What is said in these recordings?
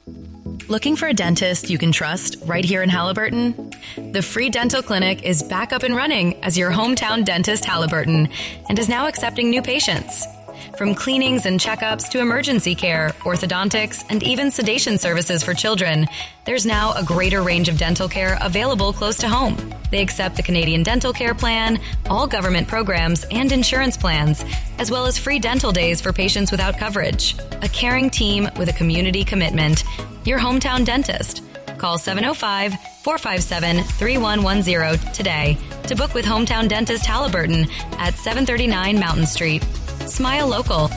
Looking for a dentist you can trust right here in Halliburton? The Free Dental Clinic is back up and running as your hometown dentist, Halliburton, and is now accepting new patients. From cleanings and checkups to emergency care, orthodontics, and even sedation services for children, there's now a greater range of dental care available close to home. They accept the Canadian Dental Care Plan, all government programs, and insurance plans, as well as free dental days for patients without coverage. A caring team with a community commitment. Your hometown dentist. Call 705-457-3110 today to book with Hometown Dentist Halliburton at 739 Mountain Street. Smile local.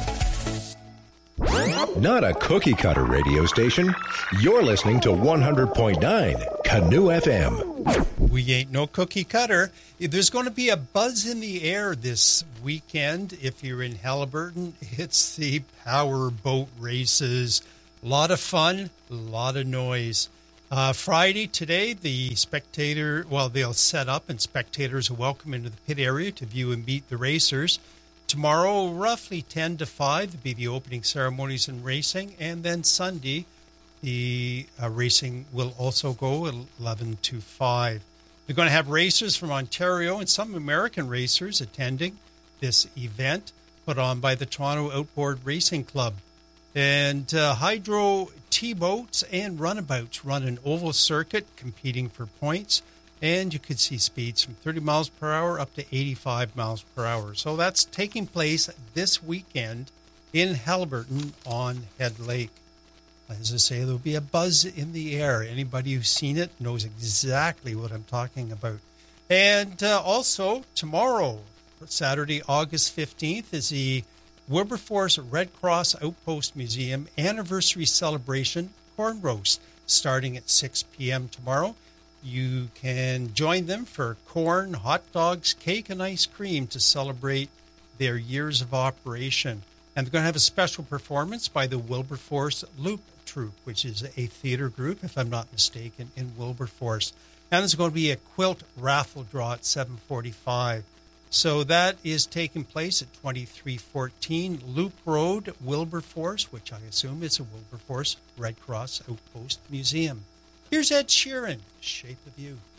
Not a cookie-cutter radio station. You're listening to 100.9 Canoe FM. We ain't no cookie cutter. There's going to be a buzz in the air this weekend. If you're in Halliburton, it's the power boat races. A lot of fun, a lot of noise. Friday today, the spectator, they'll set up and spectators are welcome into the pit area to view and meet the racers. Tomorrow, roughly 10 to 5, will be the opening ceremonies and racing. And then Sunday, the racing will also go 11 to 5. They're going to have racers from Ontario and some American racers attending this event put on by the Toronto Outboard Racing Club. And hydro T-boats and runabouts run an oval circuit competing for points. And you could see speeds from 30 miles per hour up to 85 miles per hour. So that's taking place this weekend in Halliburton on Head Lake. As I say, there'll be a buzz in the air. Anybody who's seen it knows exactly what I'm talking about. And also tomorrow, Saturday, August 15th, is the Wilberforce Red Cross Outpost Museum Anniversary Celebration Corn Roast, starting at 6 p.m. tomorrow. You can join them for corn, hot dogs, cake, and ice cream to celebrate their years of operation. And they're going to have a special performance by the Wilberforce Loop Troupe, which is a theater group, if I'm not mistaken, in Wilberforce. And there's going to be a quilt raffle draw at 7:45. So that is taking place at 2314 Loop Road, Wilberforce, which I assume is a Wilberforce Red Cross Outpost Museum. Here's Ed Sheeran, Shape of You.